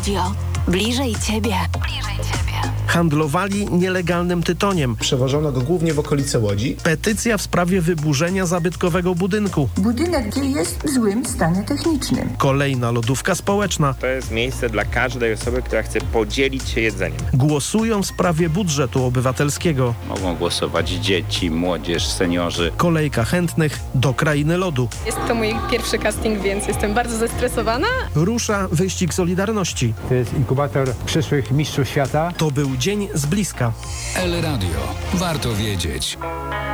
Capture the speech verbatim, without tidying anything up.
Radio. Bliżej Ciebie. Bliżej Ciebie. Handlowali nielegalnym tytoniem. Przewożono go głównie w okolice Łodzi. Petycja w sprawie wyburzenia zabytkowego budynku. Budynek jest w złym stanie technicznym. Kolejna lodówka społeczna. To jest miejsce dla każdej osoby, która chce podzielić się jedzeniem. Głosują w sprawie budżetu obywatelskiego. Mogą głosować dzieci, młodzież, seniorzy. Kolejka chętnych do krainy lodu. Jest to mój pierwszy casting, więc jestem bardzo zestresowana. Rusza wyścig Solidarności. To jest inkubator przyszłych mistrzów świata. To był dzień z bliska. El Radio. Warto wiedzieć.